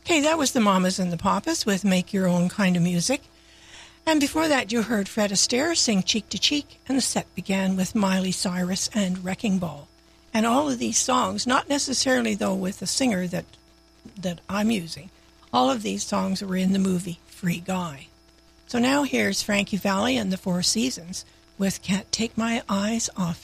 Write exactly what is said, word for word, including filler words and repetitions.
Okay, that was the Mamas and the Papas with Make Your Own Kind of Music. And before that, you heard Fred Astaire sing Cheek to Cheek, and the set began with Miley Cyrus and Wrecking Ball. And all of these songs, not necessarily, though, with the singer that that I'm using, all of these songs were in the movie Free Guy. So now here's Frankie Valli and the Four Seasons with Can't Take My Eyes Off You.